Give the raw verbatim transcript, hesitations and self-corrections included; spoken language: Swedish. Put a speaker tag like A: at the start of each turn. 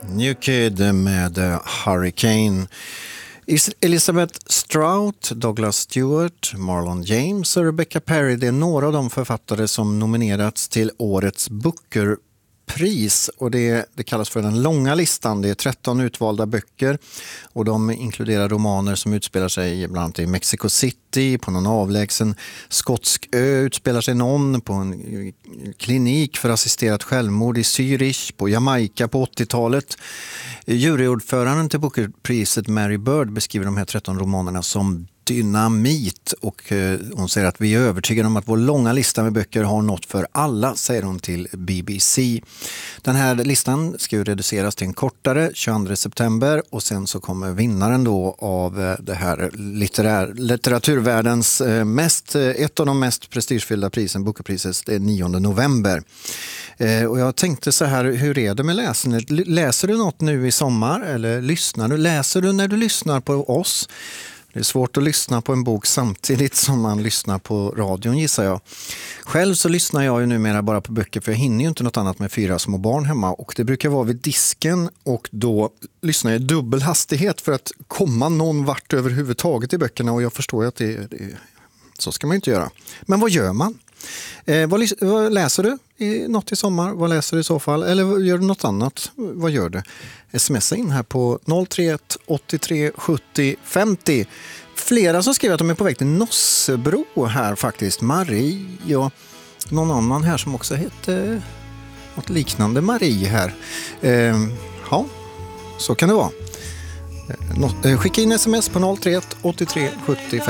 A: New Kid med Hurricane. Elizabeth Strout, Douglas Stewart, Marlon James och Rebecca Perry, det är några av de författare som nominerats till årets Booker-pris, och det, det kallas för den långa listan. Det är tretton utvalda böcker och de inkluderar romaner som utspelar sig bland annat i Mexico City, på någon avlägsen skotsk ö utspelar sig någon, på en klinik för assisterat självmord i Zürich, på Jamaica på åttiotalet. Juryordföranden till Bookerpriset Mary Bird beskriver de här tretton romanerna som dynamit, och eh, hon säger att vi är övertygade om att vår långa lista med böcker har något för alla, säger hon till B B C. Den här listan ska ju reduceras till en kortare tjugoandra september, och sen så kommer vinnaren då av eh, det här litterär, litteraturvärldens eh, mest, eh, ett av de mest prestigefyllda prisen, Bookerpriset, det är nionde november. Eh, och jag tänkte så här, hur är det med läsandet? Läser du något nu i sommar, eller lyssnar du? Läser du när du lyssnar på oss? Det är svårt att lyssna på en bok samtidigt som man lyssnar på radion, gissar jag. Själv så lyssnar jag ju numera bara på böcker, för jag hinner ju inte något annat med fyra små barn hemma. Och det brukar vara vid disken, och då lyssnar jag i dubbel hastighet för att komma någon vart överhuvudtaget i böckerna. Och jag förstår ju att det, det, så ska man inte göra. Men vad gör man? Eh, vad, vad läser du i något i sommar? Vad läser du i så fall? Eller gör du något annat? Vad gör du? Smsa in här på noll tre ett åttiotre sjuttio femtio. Flera som skriver att de är på väg till Nossebro här faktiskt. Marie och någon annan här som också heter något liknande Marie här. Eh, ja, så kan det vara. Eh, skicka in sms på noll tre ett åttiotre sjuttio femtio.